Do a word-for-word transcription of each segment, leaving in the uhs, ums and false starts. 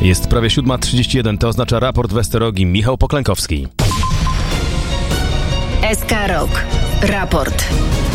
Jest prawie siódma trzydzieści jeden, to oznacza raport Westerogii. Michał Poklękowski. S K Rock. Raport.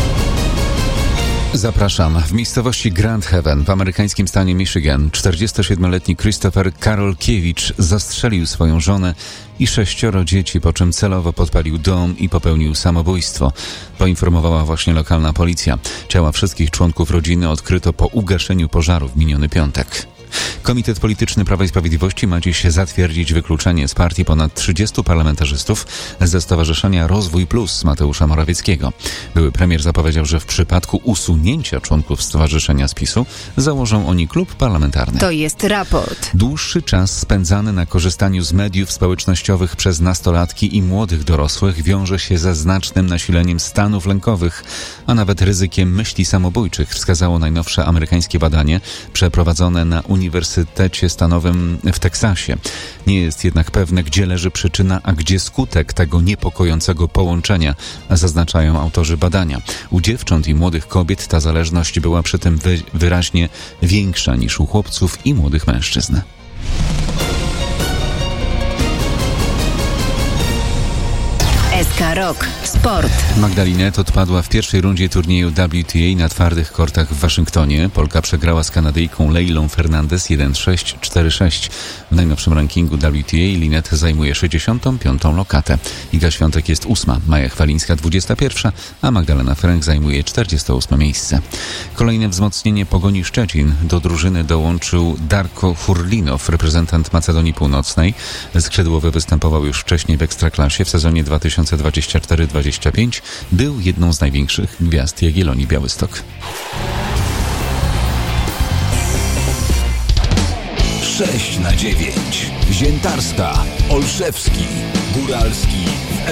Zapraszam. W miejscowości Grand Haven w amerykańskim stanie Michigan czterdziestosiedmioletni Christopher Karolkiewicz zastrzelił swoją żonę i sześcioro dzieci, po czym celowo podpalił dom i popełnił samobójstwo. Poinformowała właśnie lokalna policja. Ciała wszystkich członków rodziny odkryto po ugaszeniu pożaru w miniony piątek. Komitet Polityczny Prawa i Sprawiedliwości ma dziś zatwierdzić wykluczenie z partii ponad trzydziestu parlamentarzystów ze Stowarzyszenia Rozwój Plus Mateusza Morawieckiego. Były premier zapowiedział, że w przypadku usunięcia członków stowarzyszenia z PiSu założą oni klub parlamentarny. To jest raport. Dłuższy czas spędzany na korzystaniu z mediów społecznościowych przez nastolatki i młodych dorosłych wiąże się ze znacznym nasileniem stanów lękowych, a nawet ryzykiem myśli samobójczych, wskazało najnowsze amerykańskie badanie przeprowadzone na Uniwersytecie Stanowym w Teksasie. Nie jest jednak pewne, gdzie leży przyczyna, a gdzie skutek tego niepokojącego połączenia, zaznaczają autorzy badania. U dziewcząt i młodych kobiet ta zależność była przy tym wy- wyraźnie większa niż u chłopców i młodych mężczyzn. S K Rock. Sport. Magda Linette odpadła w pierwszej rundzie turnieju W T A na twardych kortach w Waszyngtonie. Polka przegrała z Kanadyjką Leilą Fernandez jeden sześć cztery sześć. W najnowszym rankingu W T A Linette zajmuje sześćdziesiątą piątą lokatę. Iga Świątek jest ósma, Maja Chwalińska dwudziesta pierwsza, a Magdalena Frank zajmuje czterdzieste ósme miejsce. Kolejne wzmocnienie Pogoni Szczecin. Do drużyny dołączył Darko Hurlinow, reprezentant Macedonii Północnej. Skrzydłowy występował już wcześniej w Ekstraklasie w sezonie dwa tysiące dwudziestym czwartym dwudziestym piątym. Był jedną z największych gwiazd Jagiellonii Białystok. sześć na dziewięć. Ziętarska, Olszewski, Góralski.